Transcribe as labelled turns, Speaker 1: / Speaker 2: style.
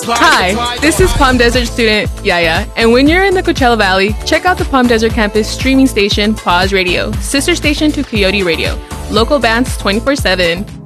Speaker 1: Hi, this is Palm Desert student Yaya, and when you're in the Coachella Valley, check out the Palm Desert campus streaming station, Pause Radio, sister station to Coyote Radio. Local bands 24/7.